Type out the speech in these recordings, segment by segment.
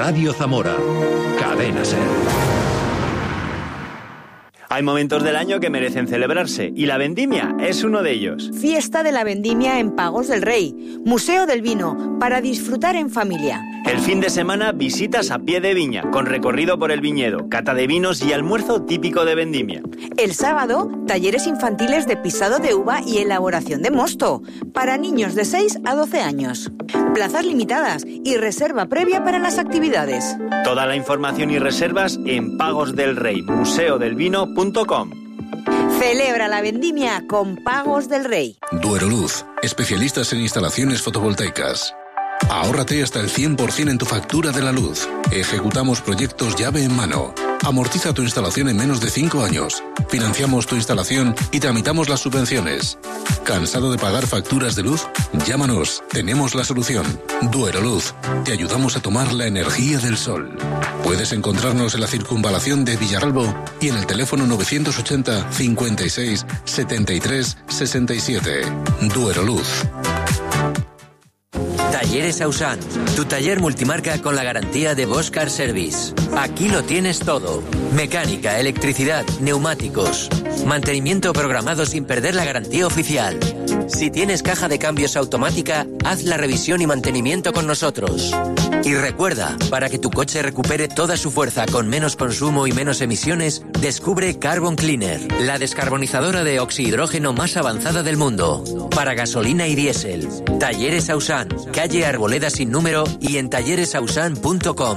Radio Zamora. Cadena SER. Hay momentos del año que merecen celebrarse y la vendimia es uno de ellos. Fiesta de la vendimia en Pagos del Rey, Museo del Vino, para disfrutar en familia. El fin de semana visitas a pie de viña, con recorrido por el viñedo, cata de vinos y almuerzo típico de vendimia. El sábado, talleres infantiles de pisado de uva y elaboración de mosto, para niños de 6 a 12 años. Plazas limitadas y reserva previa para las actividades. Toda la información y reservas en Pagos del Rey, museodelvino.com. Celebra la vendimia con Pagos del Rey. Dueroluz, especialistas en instalaciones fotovoltaicas. Ahórrate hasta el 100% en tu factura de la luz. Ejecutamos proyectos llave en mano. Amortiza tu instalación en menos de 5 años. Financiamos tu instalación y tramitamos las subvenciones. ¿Cansado de pagar facturas de luz? Llámanos, tenemos la solución. Dueroluz, te ayudamos a tomar la energía del sol. Puedes encontrarnos en la circunvalación de Villaralbo y en el teléfono 980 56 73 67. Dueroluz. Talleres Ausan, tu taller multimarca con la garantía de Bosch Car Service. Aquí lo tienes todo. Mecánica, electricidad, neumáticos. Mantenimiento programado sin perder la garantía oficial. Si tienes caja de cambios automática, haz la revisión y mantenimiento con nosotros. Y recuerda, para que tu coche recupere toda su fuerza con menos consumo y menos emisiones, descubre Carbon Cleaner, la descarbonizadora de oxihidrógeno más avanzada del mundo. Para gasolina y diésel. Talleres Ausan, calle Arboleda sin número y en talleresausan.com.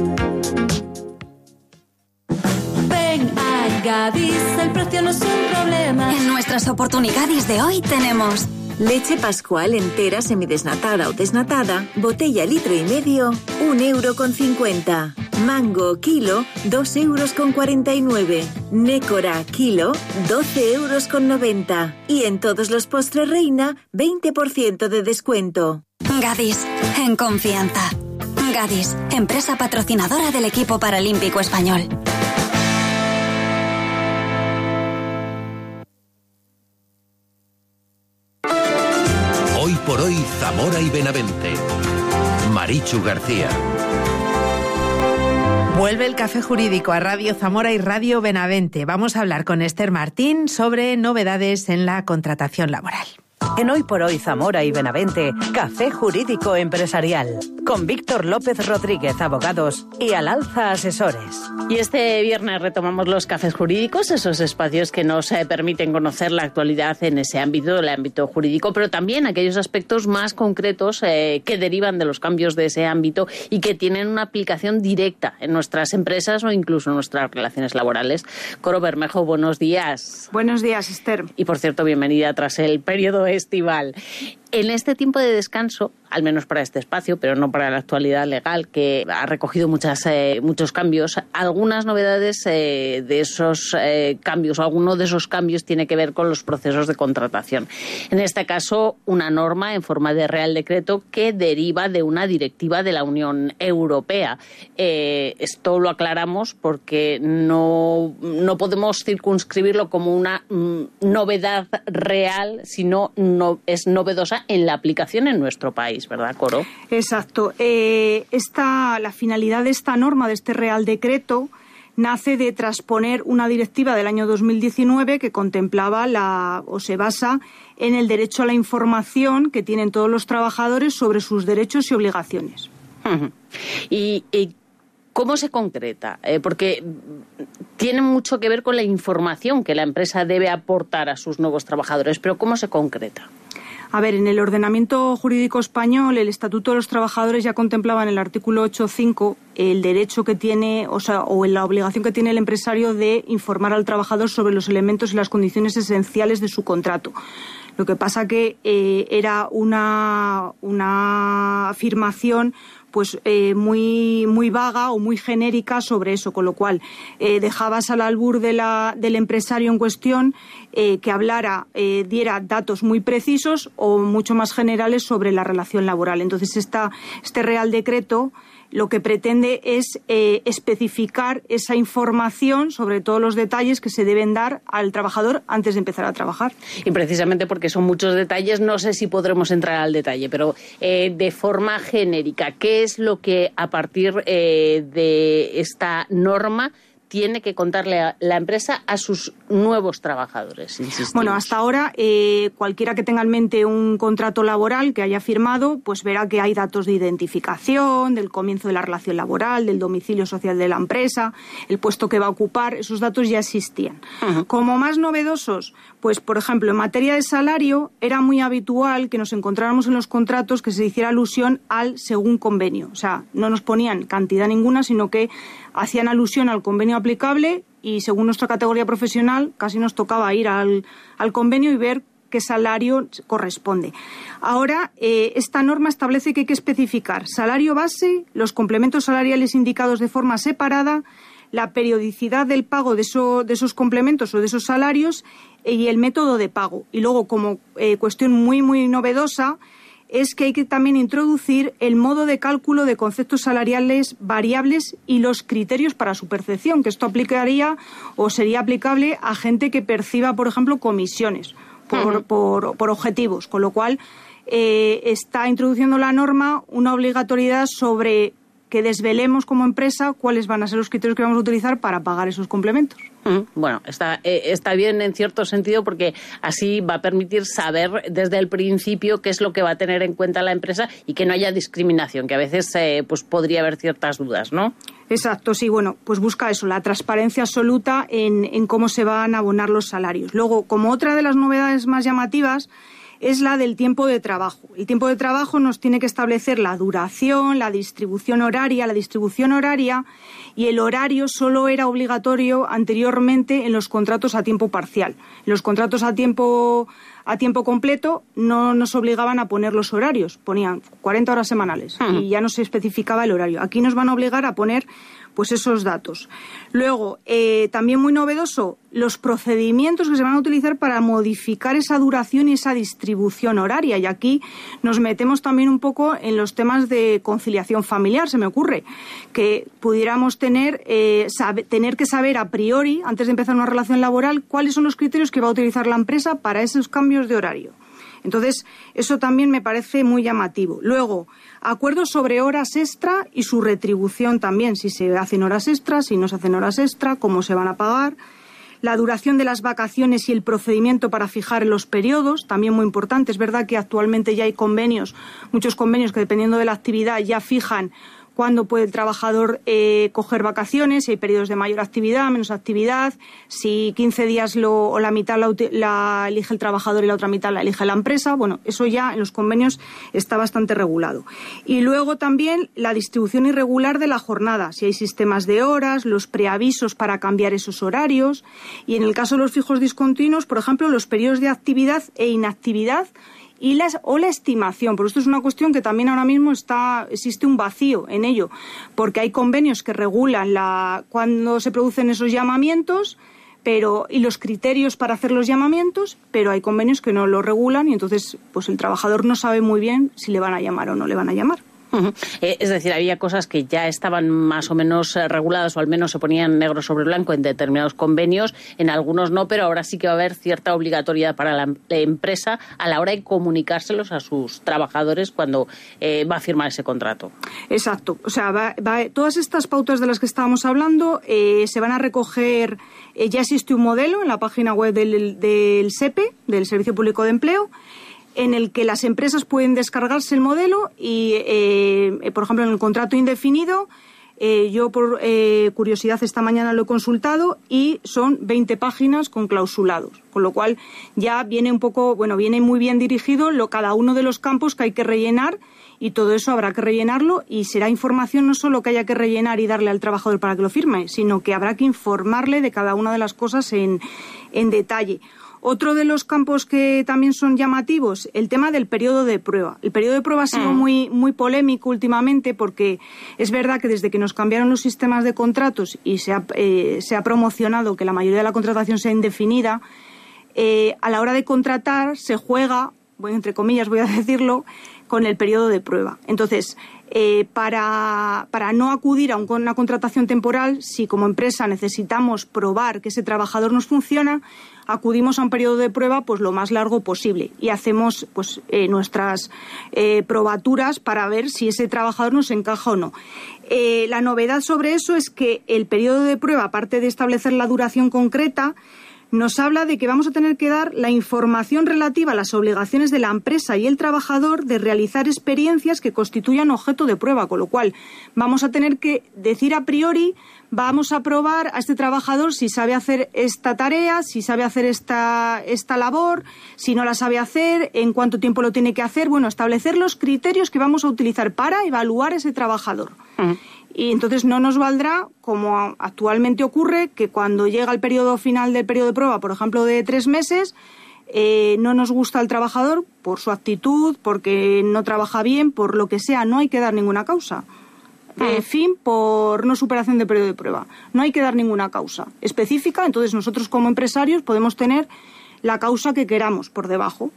Ven a Gadis, el precio no es un problema. En nuestras oportunidades de hoy tenemos leche Pascual entera semidesnatada o desnatada, botella 1,5 €, 1,50 €. Mango kilo, 2,49 €. Nécora kilo, 12,90 €. Y en todos los postres Reina, 20% de descuento. Gadis, en confianza. Gadis, empresa patrocinadora del equipo paralímpico español. Hoy por hoy, Zamora y Benavente. Marichu García. Vuelve el Café Jurídico a Radio Zamora y Radio Benavente. Vamos a hablar con Esther Martín sobre novedades en la contratación laboral. En Hoy por Hoy Zamora y Benavente, Café Jurídico Empresarial, con Víctor López Rodríguez, abogados, y Al Alza Asesores. Y este viernes retomamos los cafés jurídicos, esos espacios que nos permiten conocer la actualidad en ese ámbito, el ámbito jurídico, pero también aquellos aspectos más concretos que derivan de los cambios de ese ámbito y que tienen una aplicación directa en nuestras empresas o incluso en nuestras relaciones laborales. Coro Bermejo, buenos días. Buenos días, Esther. Y por cierto, bienvenida tras el periodo estival. En este tiempo de descanso, al menos para este espacio, pero no para la actualidad legal, que ha recogido muchos cambios, algunas novedades de esos cambios, o alguno de esos cambios tiene que ver con los procesos de contratación. En este caso, una norma en forma de Real Decreto que deriva de una directiva de la Unión Europea. Esto lo aclaramos porque no podemos circunscribirlo como una novedad real, sino es novedosa en la aplicación en nuestro país, ¿verdad, Coro? Exacto. La finalidad de esta norma, de este Real Decreto, nace de trasponer una directiva del año 2019 que contemplaba o se basa en el derecho a la información que tienen todos los trabajadores sobre sus derechos y obligaciones. Y ¿cómo se concreta? Porque tiene mucho que ver con la información que la empresa debe aportar a sus nuevos trabajadores, pero ¿cómo se concreta? A ver, en el ordenamiento jurídico español, el Estatuto de los Trabajadores ya contemplaba en el artículo 8.5 el derecho que tiene, o la obligación que tiene el empresario de informar al trabajador sobre los elementos y las condiciones esenciales de su contrato. Lo que pasa que era una afirmación pues muy vaga o muy genérica sobre eso, con lo cual dejabas al albur del empresario en cuestión que hablara, diera datos muy precisos o mucho más generales sobre la relación laboral. Entonces este Real Decreto lo que pretende es especificar esa información sobre todos los detalles que se deben dar al trabajador antes de empezar a trabajar. Y precisamente porque son muchos detalles, no sé si podremos entrar al detalle, pero de forma genérica, ¿qué es lo que a partir de esta norma tiene que contarle a la empresa a sus nuevos trabajadores? Insistimos. Bueno, hasta ahora cualquiera que tenga en mente un contrato laboral que haya firmado, pues verá que hay datos de identificación, del comienzo de la relación laboral, del domicilio social de la empresa, el puesto que va a ocupar, esos datos ya existían. Uh-huh. Como más novedosos, pues por ejemplo, en materia de salario era muy habitual que nos encontráramos en los contratos que se hiciera alusión al según convenio. O sea, no nos ponían cantidad ninguna, sino que hacían alusión al convenio aplicable y según nuestra categoría profesional casi nos tocaba ir al convenio y ver qué salario corresponde. Ahora, esta norma establece que hay que especificar salario base, los complementos salariales indicados de forma separada, la periodicidad del pago de esos complementos o de esos salarios y el método de pago. Y luego, como cuestión muy, muy novedosa, es que hay que también introducir el modo de cálculo de conceptos salariales variables y los criterios para su percepción, que esto aplicaría o sería aplicable a gente que perciba, por ejemplo, comisiones por objetivos, con lo cual está introduciendo la norma una obligatoriedad sobre que desvelemos como empresa cuáles van a ser los criterios que vamos a utilizar para pagar esos complementos. Bueno, está bien en cierto sentido porque así va a permitir saber desde el principio qué es lo que va a tener en cuenta la empresa y que no haya discriminación, que a veces pues podría haber ciertas dudas, ¿no? Exacto, sí, bueno, pues busca eso, la transparencia absoluta en cómo se van a abonar los salarios. Luego, como otra de las novedades más llamativas, es la del tiempo de trabajo. El tiempo de trabajo nos tiene que establecer la duración, la distribución horaria. La distribución horaria y el horario solo era obligatorio anteriormente en los contratos a tiempo parcial. En los contratos a tiempo completo no nos obligaban a poner los horarios, ponían 40 horas semanales y ya no se especificaba el horario. Aquí nos van a obligar a poner pues esos datos. Luego, también muy novedoso, los procedimientos que se van a utilizar para modificar esa duración y esa distribución horaria. Y aquí nos metemos también un poco en los temas de conciliación familiar, se me ocurre, que pudiéramos tener que saber a priori, antes de empezar una relación laboral, cuáles son los criterios que va a utilizar la empresa para esos cambios de horario. Entonces, eso también me parece muy llamativo. Luego, acuerdos sobre horas extra y su retribución también, si se hacen horas extras, si no se hacen horas extra, cómo se van a pagar. La duración de las vacaciones y el procedimiento para fijar los periodos, también muy importante. Es verdad que actualmente ya hay muchos convenios que dependiendo de la actividad ya fijan cuándo puede el trabajador coger vacaciones, si hay periodos de mayor actividad, menos actividad, si 15 días o la mitad la elige el trabajador y la otra mitad la elige la empresa. Bueno, eso ya en los convenios está bastante regulado. Y luego también la distribución irregular de la jornada, si hay sistemas de horas, los preavisos para cambiar esos horarios y en el caso de los fijos discontinuos, por ejemplo, los periodos de actividad e inactividad y la estimación, pero esto es una cuestión que también ahora mismo existe un vacío en ello, porque hay convenios que regulan cuando se producen esos llamamientos y los criterios para hacer los llamamientos, pero hay convenios que no lo regulan y entonces pues el trabajador no sabe muy bien si le van a llamar o no le van a llamar. Es decir, había cosas que ya estaban más o menos reguladas o al menos se ponían negro sobre blanco en determinados convenios, en algunos no, pero ahora sí que va a haber cierta obligatoriedad para la empresa a la hora de comunicárselos a sus trabajadores cuando va a firmar ese contrato. Exacto, o sea, todas estas pautas de las que estábamos hablando se van a recoger, ya existe un modelo en la página web del SEPE, del Servicio Público de Empleo, en el que las empresas pueden descargarse el modelo y, por ejemplo, en el contrato indefinido, yo por curiosidad esta mañana lo he consultado y son 20 páginas con clausulados, con lo cual ya viene viene muy bien dirigido cada uno de los campos que hay que rellenar y todo eso habrá que rellenarlo y será información no solo que haya que rellenar y darle al trabajador para que lo firme, sino que habrá que informarle de cada una de las cosas en detalle. Otro de los campos que también son llamativos, el tema del periodo de prueba. El periodo de prueba ha sido muy, muy polémico últimamente porque es verdad que desde que nos cambiaron los sistemas de contratos y se ha promocionado que la mayoría de la contratación sea indefinida, a la hora de contratar se juega, entre comillas voy a decirlo, con el periodo de prueba. Entonces, para no acudir a una contratación temporal, si como empresa necesitamos probar que ese trabajador nos funciona, acudimos a un periodo de prueba pues lo más largo posible y hacemos pues nuestras probaturas para ver si ese trabajador nos encaja o no. La novedad sobre eso es que el periodo de prueba, aparte de establecer la duración concreta, nos habla de que vamos a tener que dar la información relativa a las obligaciones de la empresa y el trabajador de realizar experiencias que constituyan objeto de prueba, con lo cual vamos a tener que decir a priori, vamos a probar a este trabajador si sabe hacer esta tarea, si sabe hacer esta labor, si no la sabe hacer, en cuánto tiempo lo tiene que hacer, bueno, establecer los criterios que vamos a utilizar para evaluar a ese trabajador. Y entonces no nos valdrá, como actualmente ocurre, que cuando llega el periodo final del periodo de prueba, por ejemplo, de 3 meses, no nos gusta el trabajador por su actitud, porque no trabaja bien, por lo que sea, no hay que dar ninguna causa. Fin por no superación de periodo de prueba. No hay que dar ninguna causa específica, entonces nosotros como empresarios podemos tener la causa que queramos por debajo.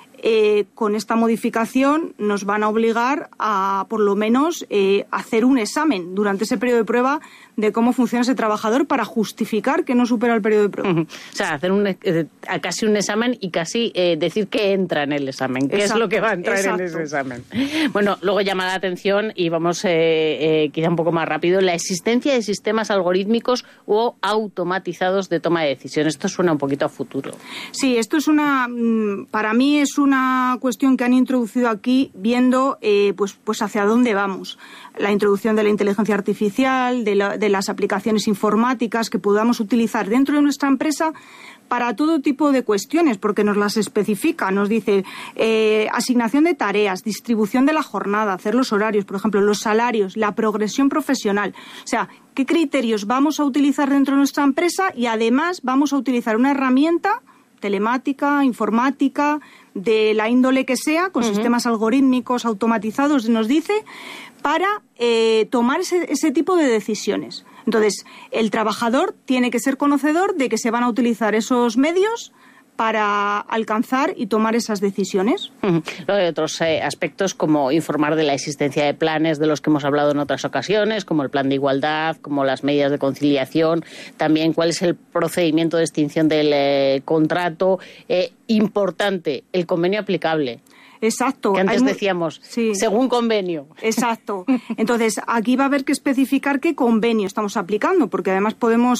Con esta modificación nos van a obligar a, por lo menos, hacer un examen durante ese periodo de prueba de cómo funciona ese trabajador para justificar que no supera el periodo de prueba. O sea, hacer casi un examen y casi decir que entra en el examen, qué es lo que va a entrar en ese examen. Bueno, luego llama la atención, y vamos quizá un poco más rápido, la existencia de sistemas algorítmicos o automatizados de toma de decisiones. Esto suena un poquito a futuro. Sí, esto es para mí es una cuestión que han introducido aquí viendo pues hacia dónde vamos. La introducción de la inteligencia artificial, de las aplicaciones informáticas que podamos utilizar dentro de nuestra empresa para todo tipo de cuestiones, porque nos las especifica, nos dice asignación de tareas, distribución de la jornada, hacer los horarios, por ejemplo, los salarios, la progresión profesional. O sea, qué criterios vamos a utilizar dentro de nuestra empresa y además vamos a utilizar una herramienta telemática, informática, de la índole que sea, con sistemas algorítmicos automatizados, nos dice, para tomar ese tipo de decisiones. Entonces, el trabajador tiene que ser conocedor de que se van a utilizar esos medios para alcanzar y tomar esas decisiones. Luego hay otros aspectos como informar de la existencia de planes de los que hemos hablado en otras ocasiones, como el plan de igualdad, como las medidas de conciliación, también cuál es el procedimiento de extinción del contrato. Importante, el convenio aplicable. Exacto. Que antes decíamos, sí, según convenio. Exacto. Entonces, aquí va a haber que especificar qué convenio estamos aplicando, porque además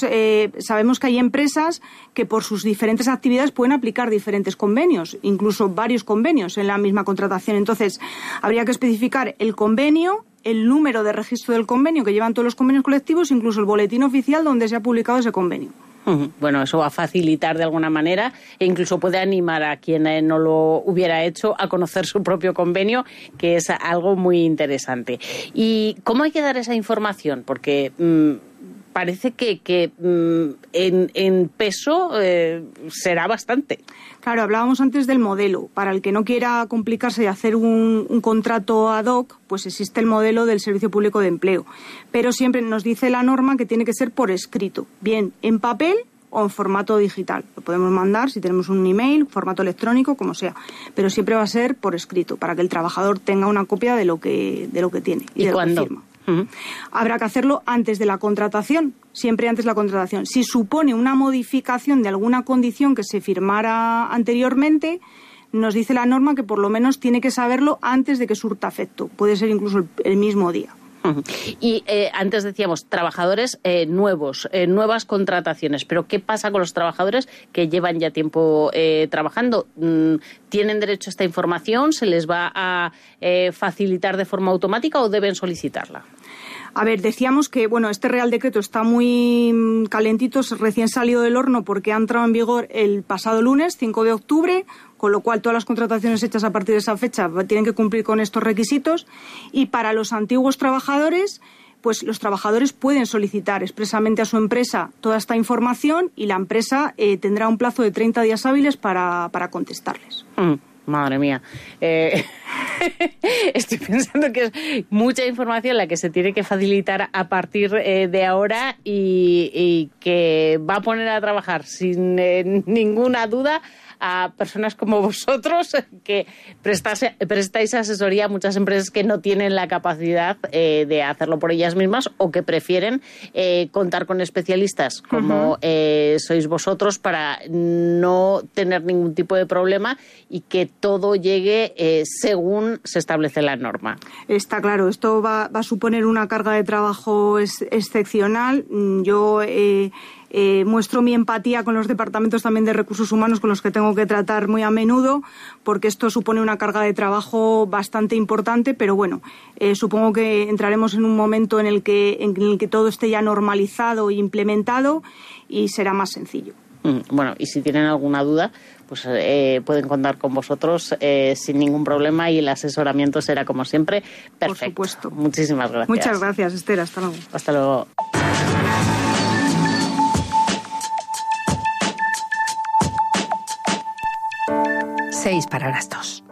sabemos que hay empresas que por sus diferentes actividades pueden aplicar diferentes convenios, incluso varios convenios en la misma contratación. Entonces, habría que especificar el convenio, el número de registro del convenio que llevan todos los convenios colectivos, incluso el boletín oficial donde se ha publicado ese convenio. Bueno, eso va a facilitar de alguna manera e incluso puede animar a quien no lo hubiera hecho a conocer su propio convenio, que es algo muy interesante. ¿Y cómo hay que dar esa información? Porque parece que en peso será bastante. Claro, hablábamos antes del modelo. Para el que no quiera complicarse y hacer un contrato ad hoc, pues existe el modelo del Servicio Público de Empleo. Pero siempre nos dice la norma que tiene que ser por escrito, bien en papel o en formato digital. Lo podemos mandar si tenemos un email, formato electrónico, como sea. Pero siempre va a ser por escrito, para que el trabajador tenga una copia de lo que tiene y de lo que firma. Habrá que hacerlo antes de la contratación, siempre antes de la contratación. Si supone una modificación de alguna condición que se firmara anteriormente, nos dice la norma que por lo menos tiene que saberlo antes de que surta efecto. Puede ser incluso el mismo día. Y antes decíamos trabajadores nuevos, nuevas contrataciones, pero ¿qué pasa con los trabajadores que llevan ya tiempo trabajando? ¿Tienen derecho a esta información? ¿Se les va a facilitar de forma automática o deben solicitarla? A ver, decíamos que este Real Decreto está muy calentito, recién salido del horno porque ha entrado en vigor el pasado lunes, 5 de octubre, con lo cual todas las contrataciones hechas a partir de esa fecha tienen que cumplir con estos requisitos. Y para los antiguos trabajadores, pues los trabajadores pueden solicitar expresamente a su empresa toda esta información y la empresa tendrá un plazo de 30 días hábiles para contestarles. Madre mía. Estoy pensando que es mucha información la que se tiene que facilitar a partir de ahora y que va a poner a trabajar sin ninguna duda a personas como vosotros que prestáis asesoría a muchas empresas que no tienen la capacidad de hacerlo por ellas mismas o que prefieren contar con especialistas como sois vosotros para no tener ningún tipo de problema y que todo llegue según se establece la norma. Está claro, esto va a suponer una carga de trabajo excepcional. Yo muestro mi empatía con los departamentos también de recursos humanos con los que tengo que tratar muy a menudo, porque esto supone una carga de trabajo bastante importante, pero bueno, supongo que entraremos en un momento en el que todo esté ya normalizado e implementado y será más sencillo. Bueno, y si tienen alguna duda, pues pueden contar con vosotros sin ningún problema y el asesoramiento será, como siempre, perfecto. Por supuesto. Muchísimas gracias. Muchas gracias, Esther. Hasta luego. Hasta luego. Seis para las 2.